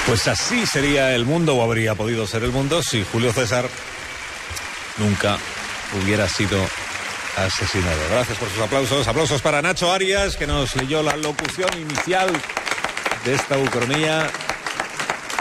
Pues así sería el mundo, o habría podido ser el mundo, si Julio César nunca hubiera sido asesinado. Gracias por sus aplausos. Aplausos para Nacho Arias, que nos leyó la locución inicial de esta ucronía.